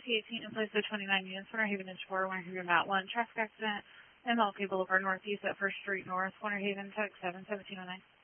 2018 in place of 29 units, Winter Haven and 4, Winter Haven Route 1, traffic accident, MLK Boulevard Northeast at 1st Street North, Winter Haven, Tech 7, 1709.